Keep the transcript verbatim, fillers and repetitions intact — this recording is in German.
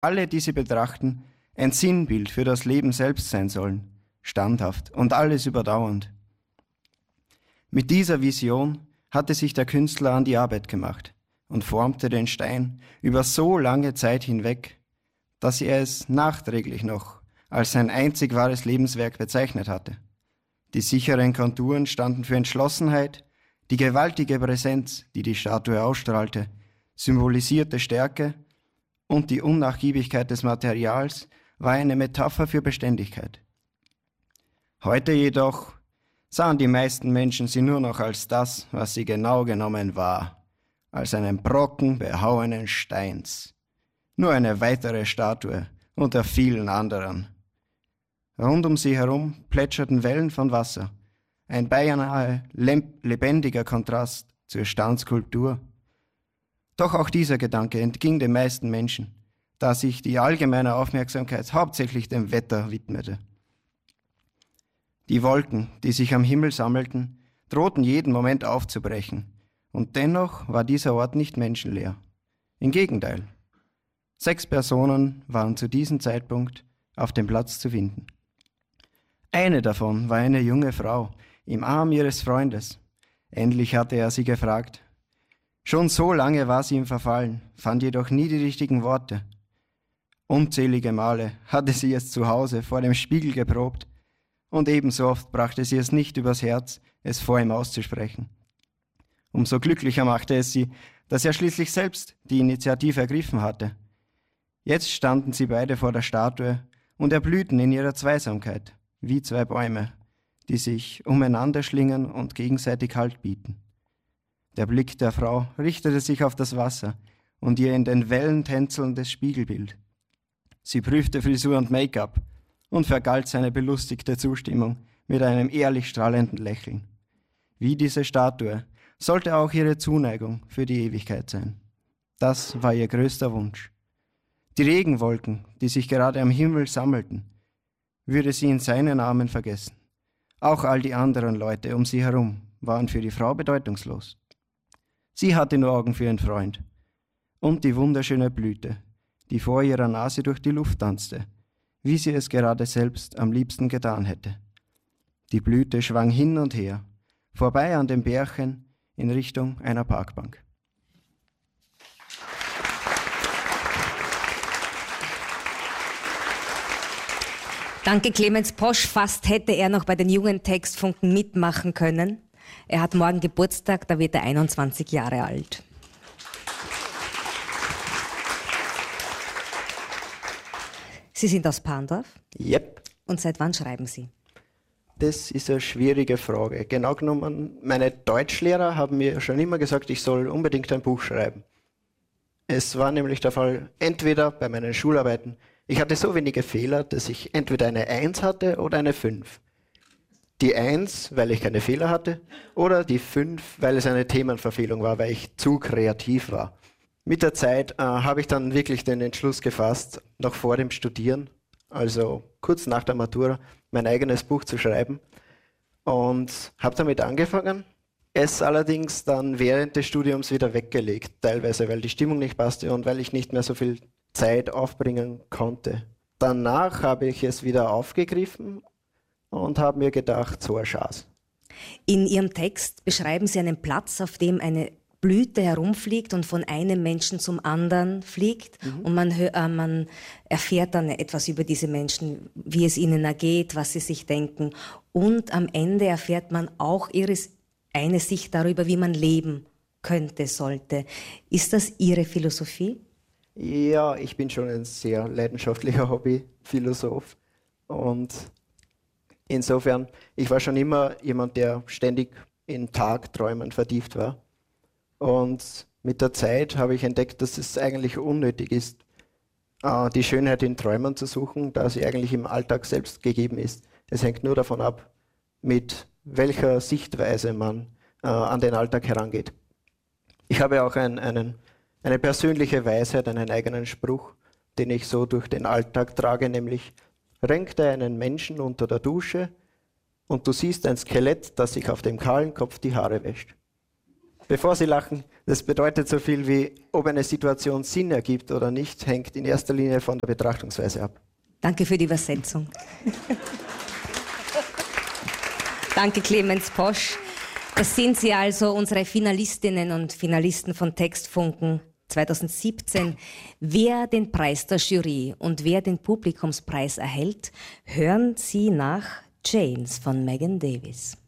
alle, die sie betrachten, ein Sinnbild für das Leben selbst sein sollen, standhaft und alles überdauernd. Mit dieser Vision hatte sich der Künstler an die Arbeit gemacht und formte den Stein über so lange Zeit hinweg, dass er es nachträglich noch als sein einzig wahres Lebenswerk bezeichnet hatte. Die sicheren Konturen standen für Entschlossenheit, die gewaltige Präsenz, die die Statue ausstrahlte, symbolisierte Stärke und die Unnachgiebigkeit des Materials war eine Metapher für Beständigkeit. Heute jedoch sahen die meisten Menschen sie nur noch als das, was sie genau genommen war, als einen Brocken behauenen Steins. Nur eine weitere Statue unter vielen anderen. Rund um sie herum plätscherten Wellen von Wasser, ein beinahe lebendiger Kontrast zur Steinskulptur. Doch auch dieser Gedanke entging den meisten Menschen, da sich die allgemeine Aufmerksamkeit hauptsächlich dem Wetter widmete. Die Wolken, die sich am Himmel sammelten, drohten jeden Moment aufzubrechen, und dennoch war dieser Ort nicht menschenleer. Im Gegenteil. Sechs Personen waren zu diesem Zeitpunkt auf dem Platz zu finden. Eine davon war eine junge Frau im Arm ihres Freundes. Endlich hatte er sie gefragt. Schon so lange war sie ihm verfallen, fand jedoch nie die richtigen Worte. Unzählige Male hatte sie es zu Hause vor dem Spiegel geprobt und ebenso oft brachte sie es nicht übers Herz, es vor ihm auszusprechen. Umso glücklicher machte es sie, dass er schließlich selbst die Initiative ergriffen hatte. Jetzt standen sie beide vor der Statue und erblühten in ihrer Zweisamkeit, wie zwei Bäume, die sich umeinander schlingen und gegenseitig Halt bieten. Der Blick der Frau richtete sich auf das Wasser und ihr in den Wellen tänzelndes Spiegelbild. Sie prüfte Frisur und Make-up und vergalt seine belustigte Zustimmung mit einem ehrlich strahlenden Lächeln. Wie diese Statue sollte auch ihre Zuneigung für die Ewigkeit sein. Das war ihr größter Wunsch. Die Regenwolken, die sich gerade am Himmel sammelten, würde sie in seinen Armen vergessen. Auch all die anderen Leute um sie herum waren für die Frau bedeutungslos. Sie hatte nur Augen für ihren Freund und die wunderschöne Blüte, die vor ihrer Nase durch die Luft tanzte, wie sie es gerade selbst am liebsten getan hätte. Die Blüte schwang hin und her, vorbei an dem Bärchen in Richtung einer Parkbank. Danke, Clemens Posch. Fast hätte er noch bei den jungen Textfunken mitmachen können. Er hat morgen Geburtstag, da wird er einundzwanzig Jahre alt. Sie sind aus Parndorf? Yep. Und seit wann schreiben Sie? Das ist eine schwierige Frage. Genau genommen, meine Deutschlehrer haben mir schon immer gesagt, ich soll unbedingt ein Buch schreiben. Es war nämlich der Fall, entweder bei meinen Schularbeiten, ich hatte so wenige Fehler, dass ich entweder eine Eins hatte oder eine Fünf. Die Eins, weil ich keine Fehler hatte, oder die Fünf, weil es eine Themenverfehlung war, weil ich zu kreativ war. Mit der Zeit äh, habe ich dann wirklich den Entschluss gefasst, noch vor dem Studieren, also kurz nach der Matura, mein eigenes Buch zu schreiben und habe damit angefangen, es allerdings dann während des Studiums wieder weggelegt, teilweise weil die Stimmung nicht passte und weil ich nicht mehr so viel Zeit aufbringen konnte. Danach habe ich es wieder aufgegriffen und habe mir gedacht, so eine Chance. In Ihrem Text beschreiben Sie einen Platz, auf dem eine Blüte herumfliegt und von einem Menschen zum anderen fliegt. Mhm. Und man, hör, äh, man erfährt dann etwas über diese Menschen, wie es ihnen ergeht, was sie sich denken. Und am Ende erfährt man auch ihres, eine Sicht darüber, wie man leben könnte, sollte. Ist das Ihre Philosophie? Ja, ich bin schon ein sehr leidenschaftlicher Hobbyphilosoph. Und insofern, ich war schon immer jemand, der ständig in Tagträumen vertieft war. Und mit der Zeit habe ich entdeckt, dass es eigentlich unnötig ist, die Schönheit in Träumen zu suchen, da sie eigentlich im Alltag selbst gegeben ist. Es hängt nur davon ab, mit welcher Sichtweise man an den Alltag herangeht. Ich habe auch ein, einen, eine persönliche Weisheit, einen eigenen Spruch, den ich so durch den Alltag trage, nämlich: Renke einen Menschen unter der Dusche und du siehst ein Skelett, das sich auf dem kahlen Kopf die Haare wäscht. Bevor Sie lachen, das bedeutet so viel wie, ob eine Situation Sinn ergibt oder nicht, hängt in erster Linie von der Betrachtungsweise ab. Danke für die Übersetzung. Danke, Clemens Posch. Das sind sie also, unsere Finalistinnen und Finalisten von Textfunken zweitausendsiebzehn. Wer den Preis der Jury und wer den Publikumspreis erhält, hören Sie nach Chains von Megan Davis.